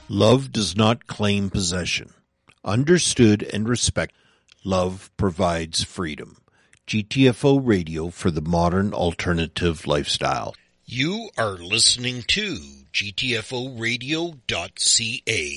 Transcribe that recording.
Love does not claim possession. Understood and respected, love provides freedom. GTFO Radio for the modern alternative lifestyle. You are listening to GTFOradio.ca.